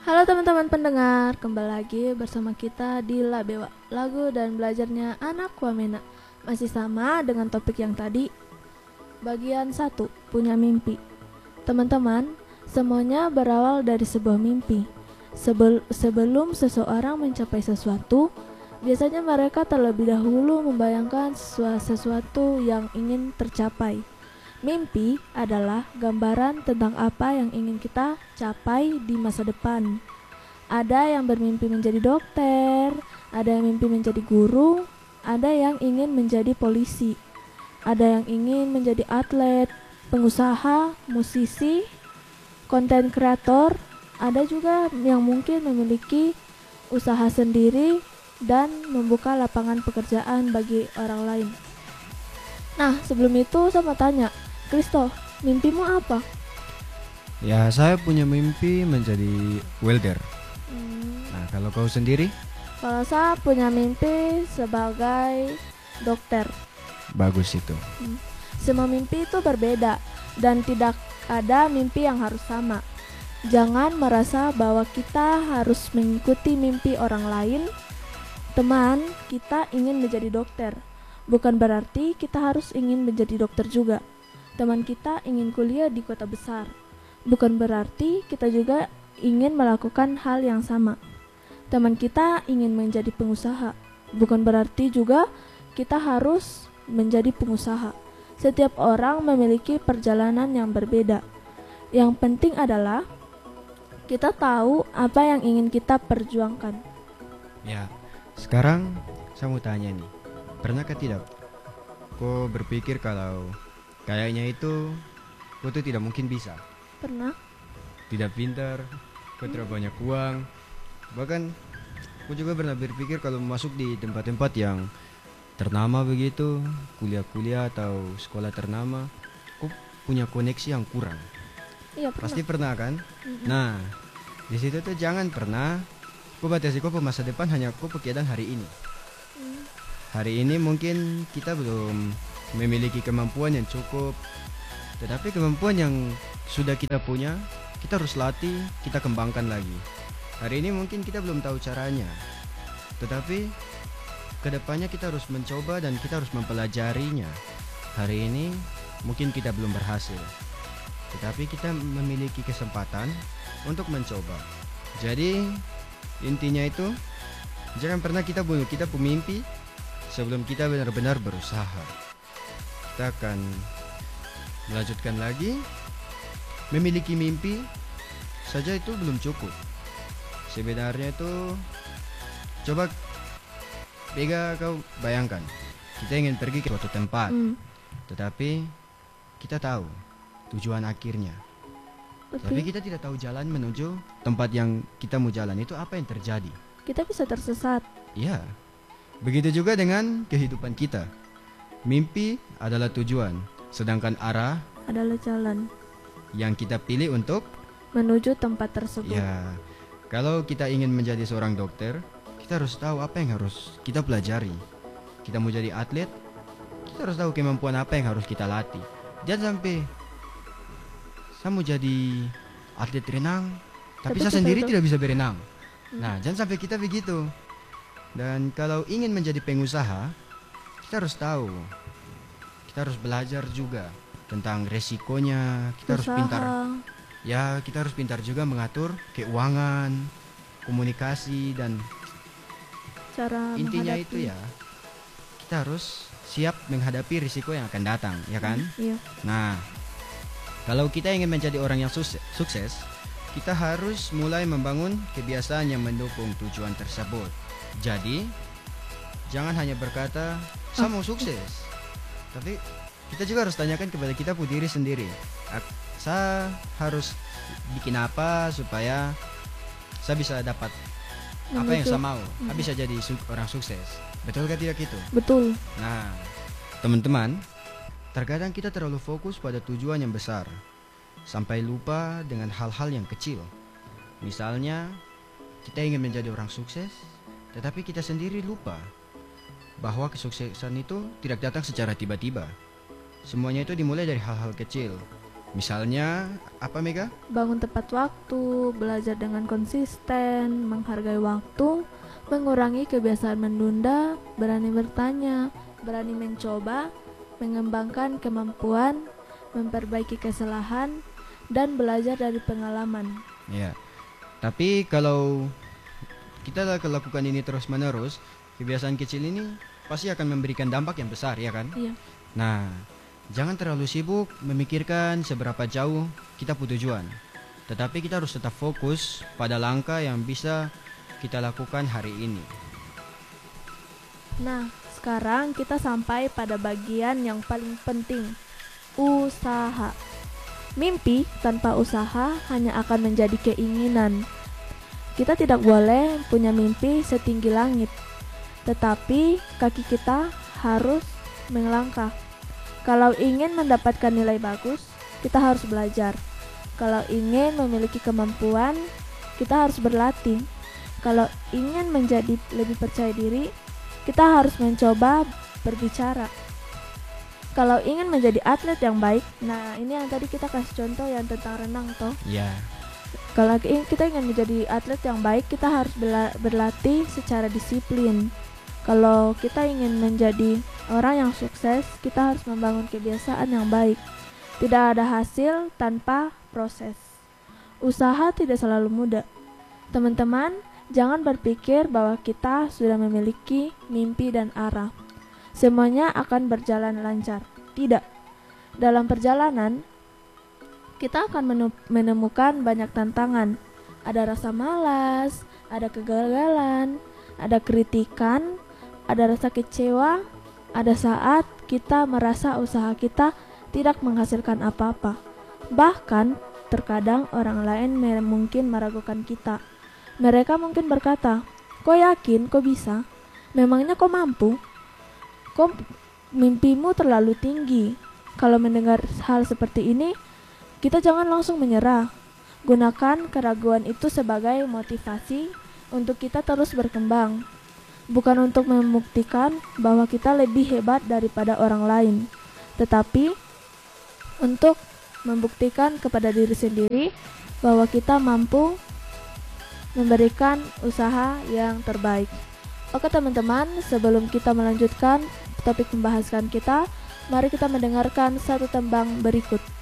Halo teman-teman pendengar, kembali lagi bersama kita di Labewa, lagu dan belajarnya anak Wamena. Masih sama dengan topik yang tadi. Bagian 1, punya mimpi. Teman-teman, semuanya berawal dari sebuah mimpi. Sebelum seseorang mencapai sesuatu, biasanya mereka terlebih dahulu membayangkan sesuatu yang ingin tercapai. Mimpi adalah gambaran tentang apa yang ingin kita capai di masa depan. Ada yang bermimpi menjadi dokter, ada yang mimpi menjadi guru, ada yang ingin menjadi polisi, ada yang ingin menjadi atlet, pengusaha, musisi, konten kreator, ada juga yang mungkin memiliki usaha sendiri dan membuka lapangan pekerjaan bagi orang lain. Nah, sebelum itu saya mau tanya, Kristo, mimpimu apa? Ya, saya punya mimpi menjadi welder. Nah, kalau kau sendiri? Kalau saya punya mimpi sebagai dokter. Bagus itu. Semua mimpi itu berbeda dan tidak ada mimpi yang harus sama. Jangan merasa bahwa kita harus mengikuti mimpi orang lain. Teman, kita ingin menjadi dokter. Bukan berarti kita harus ingin menjadi dokter juga. Teman kita ingin kuliah di kota besar. Bukan berarti kita juga ingin melakukan hal yang sama. Teman kita ingin menjadi pengusaha. Bukan berarti juga kita harus menjadi pengusaha. Setiap orang memiliki perjalanan yang berbeda. Yang penting adalah kita tahu apa yang ingin kita perjuangkan. Ya, sekarang saya mau tanya nih. Pernahkah tidak kau berpikir kalau kayaknya itu kau tuh tidak mungkin bisa? Pernah? Tidak pintar, kau tidak banyak uang. Bahkan kau juga pernah berpikir kalau masuk di tempat-tempat yang ternama begitu, kuliah-kuliah atau sekolah ternama, kau punya koneksi yang kurang. Iya, pernah. Pasti pernah kan? Nah, di situ tuh jangan pernah kau batasi kau masa depan hanya kau keadaan hari ini. Hari ini mungkin kita belum memiliki kemampuan yang cukup, tetapi kemampuan yang sudah kita punya, kita harus latih, kita kembangkan lagi. Hari ini mungkin kita belum tahu caranya, tetapi kedepannya kita harus mencoba dan kita harus mempelajarinya. Hari ini mungkin kita belum berhasil, tetapi kita memiliki kesempatan untuk mencoba. Jadi intinya itu, jangan pernah kita bunuh kita pemimpi sebelum kita benar-benar berusaha. Kita akan melanjutkan lagi. Memiliki mimpi saja itu belum cukup. Sebenarnya itu, coba Bega kau bayangkan, kita ingin pergi ke suatu tempat, tetapi kita tahu tujuan akhirnya. Tapi kita tidak tahu jalan menuju tempat yang kita mau jalan. Itu apa yang terjadi? Kita bisa tersesat. Ya, begitu juga dengan kehidupan kita. Mimpi adalah tujuan, sedangkan arah Adalah jalan yang kita pilih untuk menuju tempat tersebut. ya. Kalau kita ingin menjadi seorang dokter, kita harus tahu apa yang harus kita pelajari. Kita mau jadi atlet, kita harus tahu kemampuan apa yang harus kita latih. Jangan sampai saya mau jadi atlet renang, tapi saya sendiri tidak bisa berenang. Nah, jangan sampai kita begitu. Dan kalau ingin menjadi pengusaha, kita harus tahu, kita harus belajar juga tentang resikonya. Kita harus pintar. Ya, kita harus pintar juga mengatur keuangan, komunikasi, dan Cara intinya menghadapi. itu ya, kita harus siap menghadapi risiko yang akan datang, ya kan? Iya. Nah, kalau kita ingin menjadi orang yang sukses, kita harus mulai membangun kebiasaan yang mendukung tujuan tersebut. Jadi, jangan hanya berkata, saya mau sukses. Tapi, kita juga harus tanyakan kepada kita diri sendiri. Saya harus bikin apa supaya saya bisa dapat apa yang saya mau. Saya bisa jadi orang sukses. Betul kan tidak itu? Betul. Nah, teman-teman, terkadang kita terlalu fokus pada tujuan yang besar, sampai lupa dengan hal-hal yang kecil. Misalnya, kita ingin menjadi orang sukses, tetapi kita sendiri lupa bahwa kesuksesan itu tidak datang secara tiba-tiba. Semuanya itu dimulai dari hal-hal kecil. Misalnya apa Mega? Bangun tepat waktu, belajar dengan konsisten, menghargai waktu, mengurangi kebiasaan menunda, berani bertanya, berani mencoba, mengembangkan kemampuan, memperbaiki kesalahan, dan belajar dari pengalaman. Ya. Tapi kalau kita lakukan ini terus-menerus, kebiasaan kecil ini pasti akan memberikan dampak yang besar, ya kan? Iya. Nah, jangan terlalu sibuk memikirkan seberapa jauh kita tujuan. Tetapi kita harus tetap fokus pada langkah yang bisa kita lakukan hari ini. Nah, sekarang kita sampai pada bagian yang paling penting, usaha. Mimpi tanpa usaha hanya akan menjadi keinginan. Kita tidak boleh punya mimpi setinggi langit, tetapi kaki kita harus melangkah. Kalau ingin mendapatkan nilai bagus, kita harus belajar. Kalau ingin memiliki kemampuan, kita harus berlatih. Kalau ingin menjadi lebih percaya diri, kita harus mencoba berbicara. Kalau ingin menjadi atlet yang baik, nah ini yang tadi kita kasih contoh yang tentang renang toh. Ya. Kalau kita ingin menjadi atlet yang baik, kita harus berlatih secara disiplin. Kalau kita ingin menjadi orang yang sukses, kita harus membangun kebiasaan yang baik. Tidak ada hasil tanpa proses. Usaha tidak selalu mudah. Teman-teman, jangan berpikir bahwa kita sudah memiliki mimpi dan arah. Semuanya akan berjalan lancar. Tidak. Dalam perjalanan, kita akan menemukan banyak tantangan. Ada rasa malas, ada kegagalan, ada kritikan, ada rasa kecewa, ada saat kita merasa usaha kita tidak menghasilkan apa-apa. Bahkan, terkadang orang lain mungkin meragukan kita. Mereka mungkin berkata, "Kau yakin kau bisa? Memangnya kau mampu? Kau mimpimu terlalu tinggi." Kalau mendengar hal seperti ini, kita jangan langsung menyerah. Gunakan keraguan itu sebagai motivasi untuk kita terus berkembang. Bukan untuk membuktikan bahwa kita lebih hebat daripada orang lain, tetapi untuk membuktikan kepada diri sendiri bahwa kita mampu memberikan usaha yang terbaik. Oke teman-teman, sebelum kita melanjutkan topik pembahasan kita, mari kita mendengarkan satu tembang berikut.